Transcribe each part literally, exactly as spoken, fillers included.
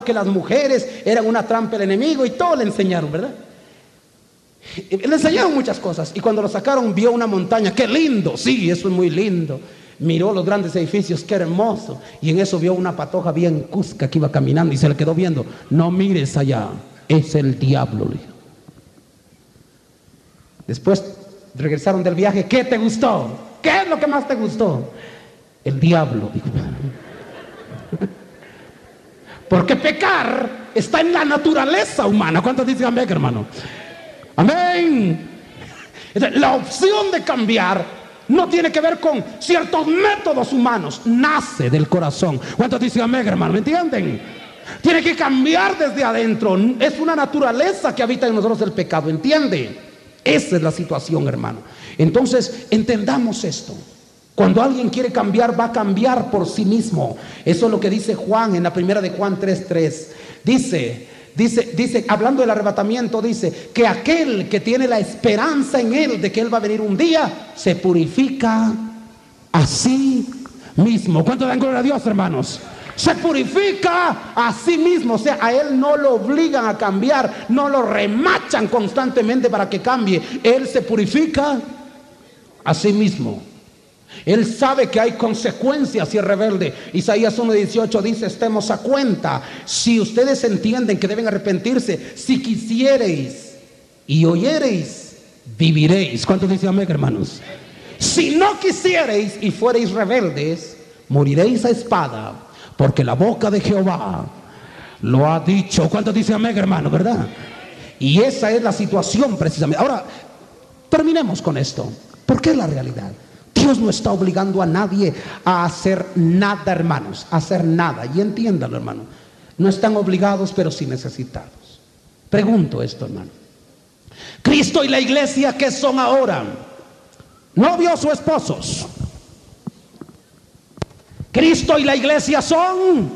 que las mujeres eran una trampa del enemigo y todo le enseñaron, ¿verdad? Le enseñaron muchas cosas. Y cuando lo sacaron vio una montaña, ¡qué lindo! Sí, eso es muy lindo. Miró los grandes edificios, ¡qué hermoso! Y en eso vio una patoja bien cusca que iba caminando y se le quedó viendo. No mires allá, es el diablo, le dijo. Después regresaron del viaje. ¿Qué te gustó? ¿Qué es lo que más te gustó? El diablo, dijo. Porque pecar está en la naturaleza humana. ¿Cuántos dicen amén, hermano? Amén. La opción de cambiar no tiene que ver con ciertos métodos humanos, nace del corazón. ¿Cuántos dicen amén, hermano? ¿Me entienden? Tiene que cambiar desde adentro. Es una naturaleza que habita en nosotros el pecado, ¿entiende? Esa es la situación, hermano. Entonces, entendamos esto. Cuando alguien quiere cambiar, va a cambiar por sí mismo. Eso es lo que dice Juan en la primera de Juan tres tres. Dice, dice, dice, hablando del arrebatamiento, dice que aquel que tiene la esperanza en él de que él va a venir un día, se purifica a sí mismo. ¿Cuánto dan gloria a Dios, hermanos? Se purifica a sí mismo, o sea, a él no lo obligan a cambiar, no lo remachan constantemente para que cambie. Él se purifica a sí mismo. Él sabe que hay consecuencias si es rebelde. Isaías uno dieciocho dice: estemos a cuenta. Si ustedes entienden que deben arrepentirse, si quisiereis y oyereis, viviréis. ¿Cuántos dicen amén, hermanos? Si no quisiereis y fuereis rebeldes, moriréis a espada, porque la boca de Jehová lo ha dicho. ¿Cuántos dicen amén, hermano? ¿Verdad? Y esa es la situación precisamente. Ahora, terminemos con esto, porque es la realidad. Dios no está obligando a nadie a hacer nada, hermanos, a hacer nada. Y entiéndalo, hermano. No están obligados, pero sí necesitados. Pregunto esto, hermano. Cristo y la iglesia, ¿qué son ahora? ¿Novios o esposos? Cristo y la iglesia son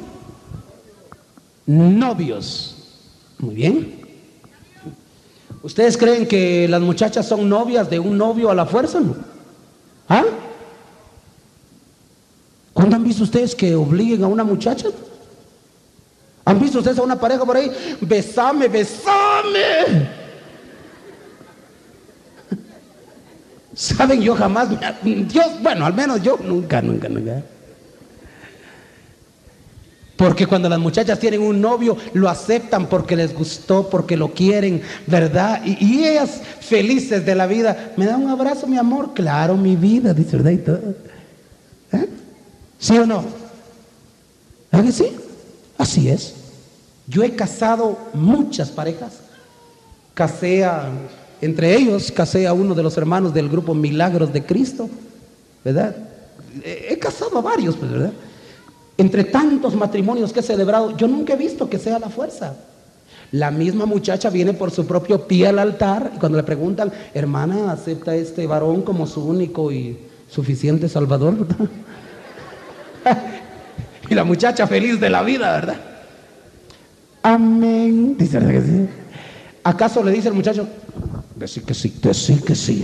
novios. Muy bien. ¿Ustedes creen que las muchachas son novias de un novio a la fuerza, no? ¿Ah? ¿Cuándo han visto ustedes que obliguen a una muchacha? ¿Han visto ustedes a una pareja por ahí? Besame, besame. ¿Saben? Yo jamás, Dios, bueno, al menos yo nunca, nunca, nunca. Porque cuando las muchachas tienen un novio, lo aceptan porque les gustó, porque lo quieren, ¿verdad? Y, y ellas felices de la vida. ¿Me da un abrazo, mi amor? Claro, mi vida, dice, ¿verdad? Y todo. ¿Eh? ¿Sí o no? ¿verdad que sí? Así es. Yo he casado muchas parejas. Casé a, entre ellos, casé a uno de los hermanos del grupo Milagros de Cristo, ¿verdad? He casado a varios, pues, ¿verdad? Entre tantos matrimonios que he celebrado, yo nunca he visto que sea la fuerza. La misma muchacha viene por su propio pie al altar y cuando le preguntan, hermana, ¿acepta este varón como su único y suficiente salvador? Y la muchacha feliz de la vida, ¿verdad? Amén. Dice, ¿verdad que sí? ¿Acaso le dice el muchacho? Decir que sí, decir que sí.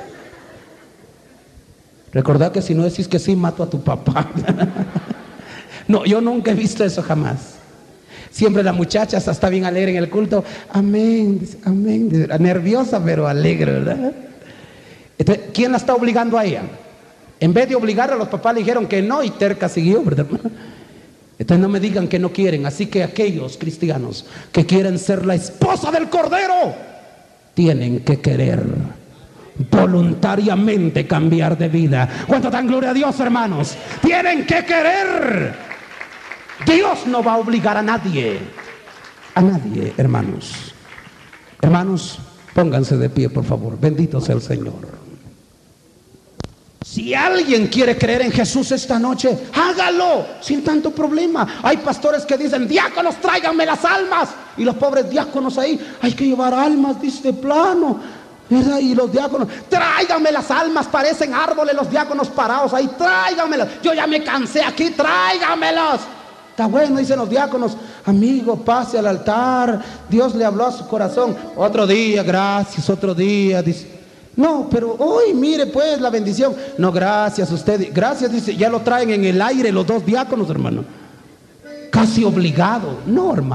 Recordad que si no decís que sí, mato a tu papá. No, yo nunca he visto eso jamás. Siempre la muchacha está bien alegre en el culto. Amén, dice, amén. Dice, nerviosa pero alegre, ¿verdad? Entonces, ¿quién la está obligando a ella? En vez de obligarla, los papás le dijeron que no y terca siguió, ¿verdad? Entonces no me digan que no quieren. Así que aquellos cristianos que quieren ser la esposa del Cordero tienen que querer voluntariamente cambiar de vida. ¿Cuánto dan gloria a Dios, hermanos? Tienen que querer. Dios no va a obligar a nadie. A nadie, hermanos. Hermanos, pónganse de pie, por favor. Bendito sea el Señor. Si alguien quiere creer en Jesús esta noche, hágalo sin tanto problema. Hay pastores que dicen, diáconos, tráiganme las almas. Y los pobres diáconos ahí, hay que llevar almas, dice, de plano, ¿verdad? Y los diáconos, tráiganme las almas, parecen árboles los diáconos parados ahí, tráiganmelas. Yo ya me cansé aquí, tráiganmelas. Está bueno, dicen los diáconos, amigo, pase al altar, Dios le habló a su corazón. Otro día, gracias, otro día, dice. No, pero hoy, mire pues la bendición. No, gracias a usted, gracias, dice, ya lo traen en el aire los dos diáconos, hermano. Casi obligado, no, hermano.